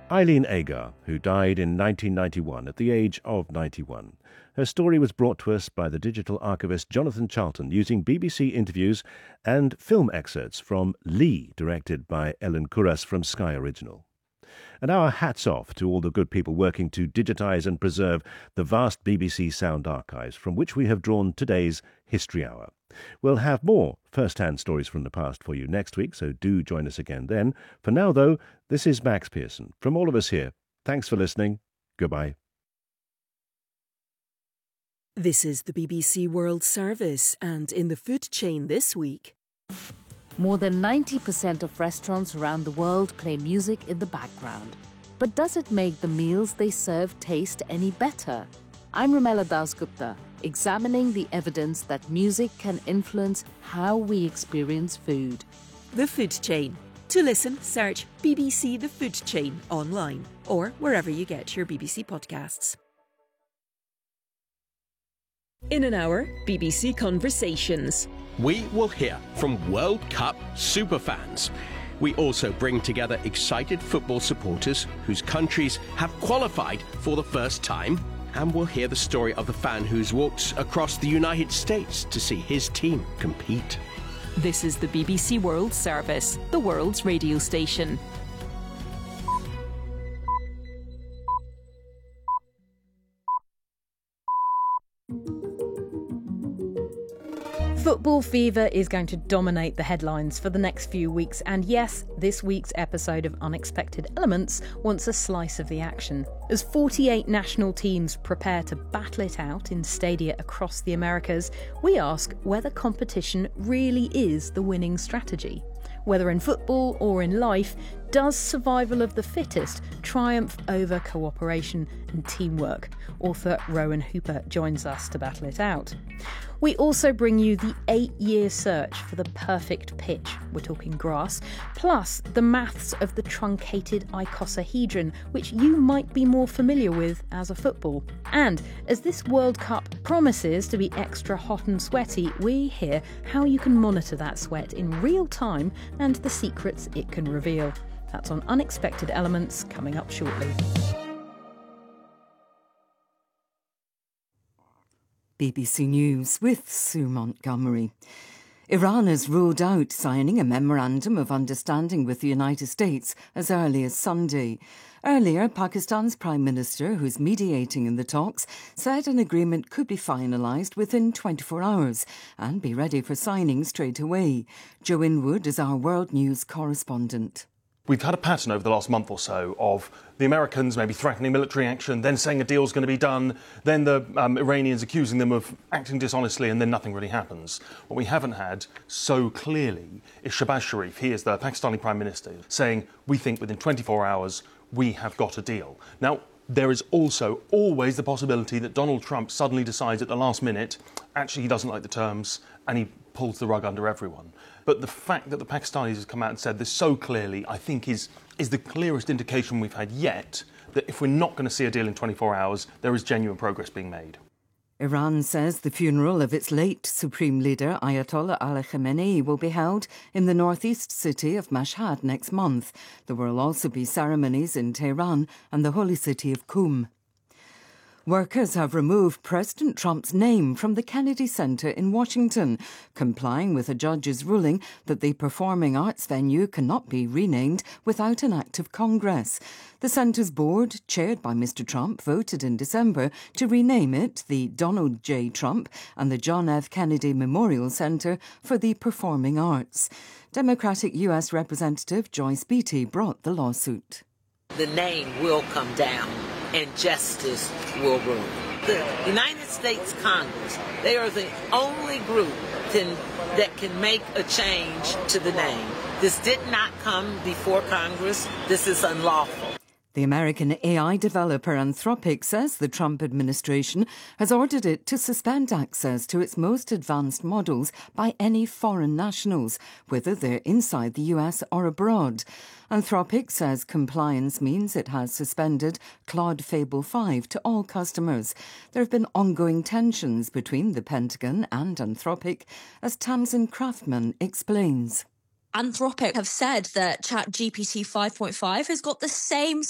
Eileen Agar, who died in 1991 at the age of 91. Her story was brought to us by the digital archivist Jonathan Charlton using BBC interviews and film excerpts from Lee, directed by Ellen Kuras from Sky Original. And our hats off to all the good people working to digitise and preserve the vast BBC sound archives from which we have drawn today's History Hour. We'll have more first-hand stories from the past for you next week, so do join us again then. For now, though, this is Max Pearson. From all of us here, thanks for listening. Goodbye. This is the BBC World Service, and in the food chain this week. More than 90% of restaurants around the world play music in the background. But does it make the meals they serve taste any better? I'm Ramela Dasgupta, examining the evidence that music can influence how we experience food. The Food Chain. To listen, search BBC The Food Chain online or wherever you get your BBC podcasts. In an hour, BBC Conversations. We will hear from World Cup superfans. We also bring together excited football supporters whose countries have qualified for the first time. And we'll hear the story of the fan who's walked across the United States to see his team compete. This is the BBC World Service, the world's radio station. Football fever is going to dominate the headlines for the next few weeks, and yes, this week's episode of Unexpected Elements wants a slice of the action. As 48 national teams prepare to battle it out in stadia across the Americas, we ask whether competition really is the winning strategy. Whether in football or in life, does survival of the fittest triumph over cooperation and teamwork? Author Rowan Hooper joins us to battle it out. We also bring you the 8-year search for the perfect pitch, we're talking grass, plus the maths of the truncated icosahedron, which you might be more familiar with as a football. And as this World Cup promises to be extra hot and sweaty, we hear how you can monitor that sweat in real time and the secrets it can reveal. That's on Unexpected Elements, coming up shortly. BBC News with Sue Montgomery. Iran has ruled out signing a memorandum of understanding with the United States as early as Sunday. Earlier, Pakistan's Prime Minister, who's mediating in the talks, said an agreement could be finalised within 24 hours and be ready for signing straight away. Jo Inwood is our World News correspondent. We've had a pattern over the last month or so of the Americans maybe threatening military action, then saying a deal's going to be done, then the Iranians accusing them of acting dishonestly, and then nothing really happens. What we haven't had so clearly is Shehbaz Sharif, he is the Pakistani Prime Minister, saying, we think within 24 hours we have got a deal. Now, there is also always the possibility that Donald Trump suddenly decides at the last minute, actually he doesn't like the terms, and he pulls the rug under everyone. But the fact that the Pakistanis have come out and said this so clearly, I think is the clearest indication we've had yet that if we're not going to see a deal in 24 hours, there is genuine progress being made. Iran says the funeral of its late Supreme Leader, Ayatollah Ali Khamenei, will be held in the northeast city of Mashhad next month. There will also be ceremonies in Tehran and the holy city of Qum. Workers have removed President Trump's name from the Kennedy Center in Washington, complying with a judge's ruling that the performing arts venue cannot be renamed without an act of Congress. The centre's board, chaired by Mr. Trump, voted in December to rename it the Donald J. Trump and the John F. Kennedy Memorial Center for the Performing Arts. Democratic U.S. Representative Joyce Beatty brought the lawsuit. The name will come down and justice will rule. The United States Congress, they are the only group that can make a change to the name. This did not come before Congress. This is unlawful. The American AI developer Anthropic says the Trump administration has ordered it to suspend access to its most advanced models by any foreign nationals, whether they're inside the US or abroad. Anthropic says compliance means it has suspended Claude Fable 5 to all customers. There have been ongoing tensions between the Pentagon and Anthropic, as Tamsin Craftman explains. Anthropic have said that ChatGPT 5.5 has got the same